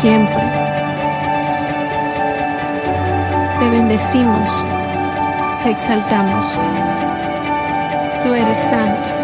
siempre. Te bendecimos, te exaltamos. Tú eres santo.